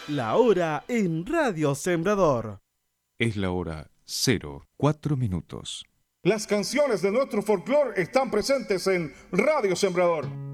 La hora en Radio Sembrador. Es la hora 04:04. Las canciones de nuestro folclore están presentes en Radio Sembrador.